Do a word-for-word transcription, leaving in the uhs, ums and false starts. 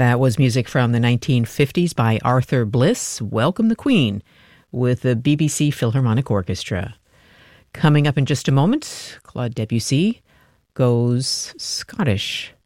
That was music from the nineteen fifties by Arthur Bliss, Welcome the Queen, with the B B C Philharmonic Orchestra. Coming up in just a moment, Claude Debussy goes Scottish.